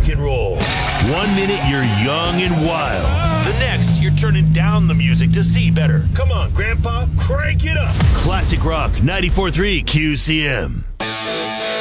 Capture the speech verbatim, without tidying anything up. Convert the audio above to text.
rock and roll. One minute you're young and wild. The next you're turning down the music to see better. Come on, Grandpa, crank it up. Classic Rock ninety-four point three Q C M.